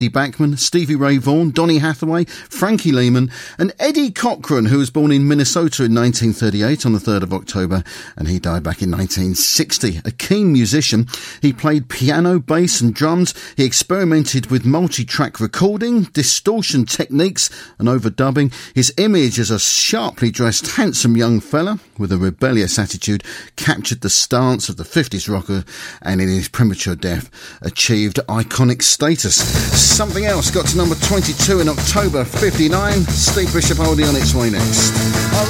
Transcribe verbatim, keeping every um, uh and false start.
Bachman, Stevie Ray Vaughan, Donny Hathaway, Frankie Lehman and Eddie Cochran, who was born in Minnesota in nineteen thirty-eight on the third of October, and he died back in nineteen sixty. A keen musician, he played piano, bass and drums. He experimented with multi-track recording, distortion techniques and overdubbing. His image as a sharply dressed, handsome young fella with a rebellious attitude captured the stance of the fifties rocker, and in his premature death achieved iconic status. Something Else got to number twenty-two in October fifty-nine. Steve Bishop holding on its way next.